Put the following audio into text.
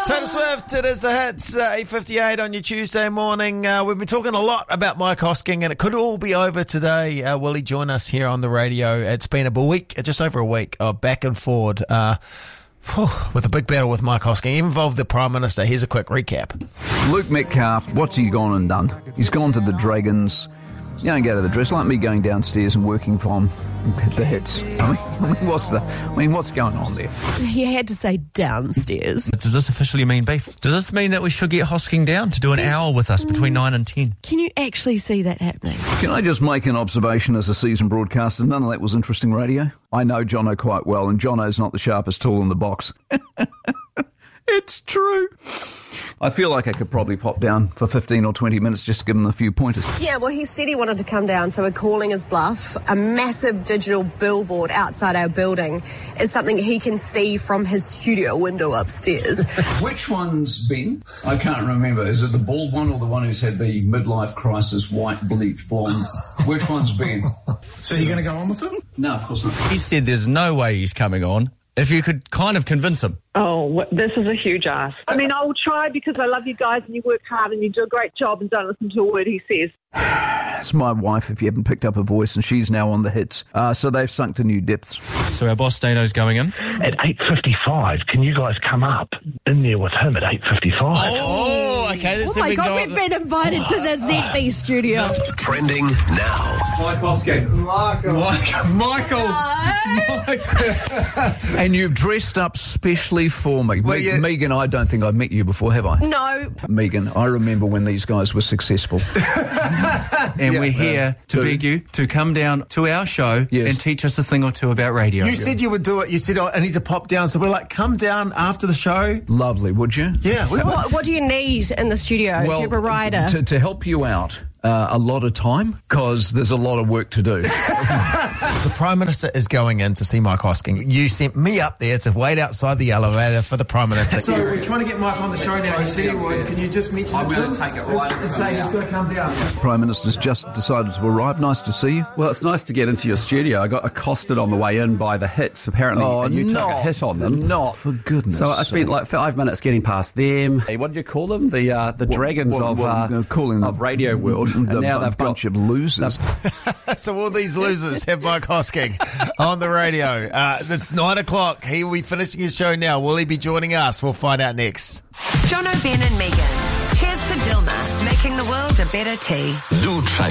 Taylor Swift, it is the hits, 8:58 on your Tuesday morning. We've been talking a lot about Mike Hosking, and it could all be over today. Will he join us here on the radio? It's been a week, just over a week, of back and forward with a big battle with Mike Hosking. He involved the Prime Minister. Here's a quick recap. Luke Metcalf, what's he gone and done? He's gone to the Dragons. You don't go to the dress, like me going downstairs and working from the hits. I mean, what's going on there? He had to say downstairs. Does this officially mean beef? Does this mean that we should get Hosking down to do an hour with us between 9 and 10? Can you actually see that happening? Can I just make an observation as a seasoned broadcaster? None of that was interesting radio. I know Jono quite well, and Jono's not the sharpest tool in the box. It's true. I feel like I could probably pop down for 15 or 20 minutes just to give him a few pointers. Yeah, well, he said he wanted to come down, so we're calling his bluff. A massive digital billboard outside our building is something he can see from his studio window upstairs. Which one's Ben? I can't remember. Is it the bald one or the one who's had the midlife crisis, white, bleach, blonde? Which one's Ben? So you're going to go on with him? No, of course not. He said there's no way he's coming on. If you could kind of convince him. Oh, this is a huge ask. I mean, I will try because I love you guys and you work hard and you do a great job and don't listen to a word he says. It's my wife, if you haven't picked up her voice, and she's now on the hits. So they've sunk to new depths. So our boss Dano's going in? At 8:55, can you guys come up in there with him at 8:55? Oh, okay. This Oh my God, we've been invited to the ZB studio. Trending now. Mike Hosking. Michael. And you've dressed up specially for me. Well, yeah. Megan, I don't think I've met you before, have I? No. Megan, I remember when these guys were successful. And we're here to beg you to come down to our show and teach us a thing or two about radio. You said you would do it. You said, I need to pop down. So we're like, come down after the show. Lovely, would you? Yeah. What do you need in the studio? Do you have a rider? To help you out, a lot of time, because there's a lot of work to do. The Prime Minister is going in to see Mike Hosking. You sent me up there to wait outside the elevator for the Prime Minister. So we're trying to get Mike on the show now. He said he would. Can you just mention it to him? take it right and say he's going to come down. Prime Minister's just decided to arrive. Nice to see you. Well, it's nice to get into your studio. I got accosted on the way in by the hits, apparently, and you took a hit on them. Not for goodness. So I spent like 5 minutes getting past them. Hey, what did you call them? The dragons of Radio World. And now they've got bunch of losers. So all these losers have Mike Hosking on the radio. It's 9 o'clock. He will be finishing his show now. Will he be joining us? We'll find out next. Jono, Ben and Megan. Cheers to Dilma, making the world a better tea. New Train.